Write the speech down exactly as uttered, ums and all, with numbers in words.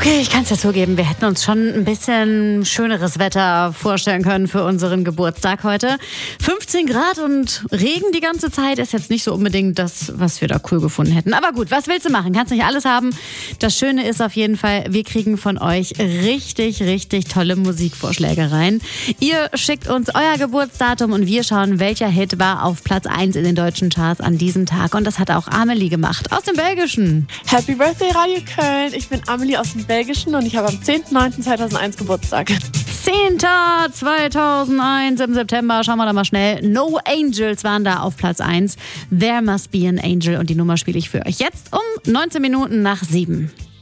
Okay, ich kann es ja zugeben, wir hätten uns schon ein bisschen schöneres Wetter vorstellen können für unseren Geburtstag heute. fünfzehn Grad und Regen die ganze Zeit ist jetzt nicht so unbedingt das, was wir da cool gefunden hätten. Aber gut, was willst du machen? Kannst nicht alles haben. Das Schöne ist auf jeden Fall, wir kriegen von euch richtig, richtig tolle Musikvorschläge rein. Ihr schickt uns euer Geburtsdatum und wir schauen, welcher Hit war auf Platz eins in den deutschen Charts an diesem Tag. Und das hat auch Amelie gemacht, aus dem Belgischen. Happy Birthday Radio Köln. Ich bin Amelie aus dem Belgischen und ich habe am zehnten neunten zweitausendeins Geburtstag. zehnter zweitausendeins im September, schauen wir da mal schnell. No Angels waren da auf Platz eins. There Must Be an Angel und die Nummer spiele ich für euch jetzt um neunzehn Minuten nach sieben.